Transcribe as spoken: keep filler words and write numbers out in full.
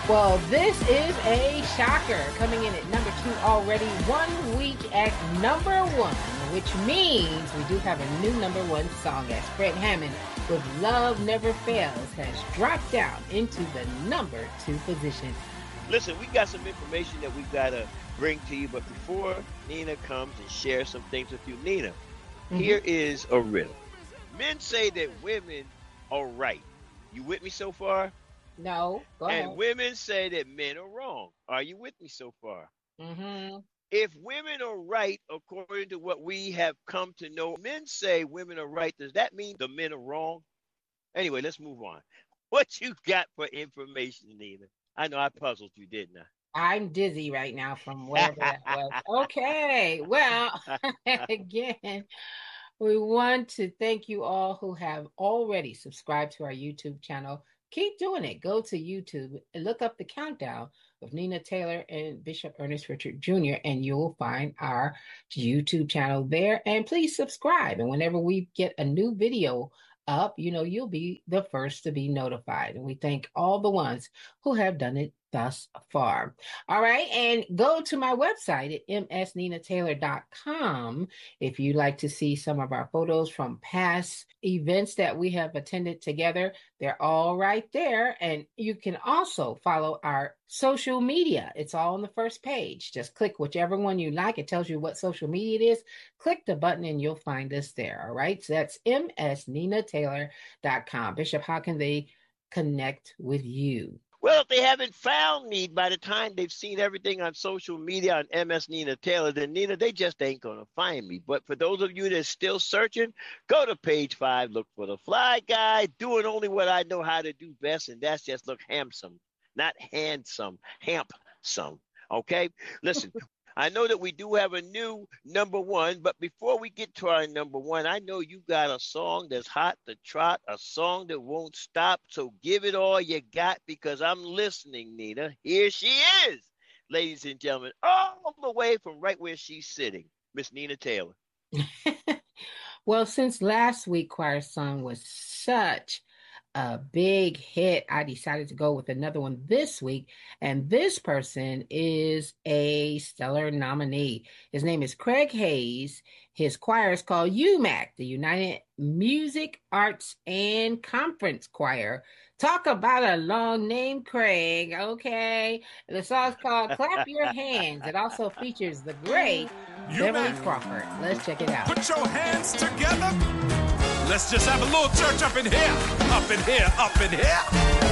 Well, this is a shocker coming in at number two already, one week at number one, which means we do have a new number one song as Fred Hammond with Love Never Fails has dropped down into the number two position. Listen, we got some information that we got to bring to you, but before Nina comes and shares some things with you, Nina, mm-hmm. here is a riddle. Men say that women are right. You with me so far? No, go and ahead. Women say that men are wrong. Are you with me so far? Mm-hmm. If women are right, according to what we have come to know, men say women are right. Does that mean the men are wrong? Anyway, let's move on. What you got for information, Nina? I know I puzzled you, didn't I? I'm dizzy right now from whatever that was. Okay, well, again, we want to thank you all who have already subscribed to our YouTube channel. Keep doing it. Go to YouTube and look up the countdown of Nina Taylor and Bishop Ernest Richard Junior, and you'll find our YouTube channel there. And please subscribe. And whenever we get a new video up, you know, you'll be the first to be notified. And we thank all the ones who have done it thus far. All right. And go to my website at m s nina taylor dot com if you'd like to see some of our photos from past events that we have attended together. They're all right there. And you can also follow our social media. It's all on the first page. Just click whichever one you like. It tells you what social media it is. Click the button and you'll find us there. All right. So that's m s nina taylor dot com. Bishop, how can they connect with you? Well, if they haven't found me by the time they've seen everything on social media on M S Nina Taylor, then Nina, they just ain't going to find me. But for those of you that's still searching, go to page five, look for the fly guy, doing only what I know how to do best, and that's just look handsome, not handsome, hamp-some, okay? Listen, I know that we do have a new number one, but before we get to our number one, I know you got a song that's hot to trot, a song that won't stop. So give it all you got because I'm listening, Nina. Here she is, ladies and gentlemen, all the way from right where she's sitting, Miss Nina Taylor. Well, since last week Choir Song was such a big hit, I decided to go with another one this week. And this person is a stellar nominee. His name is Craig Hayes. His choir is called U M A C, the United Music Arts and Conference Choir. Talk about a long name, Craig. Okay. The song's called Clap Your Hands. It also features the great Beverly Crawford. Let's check it out. Put your hands together. Let's just have a little church up in here, up in here, up in here.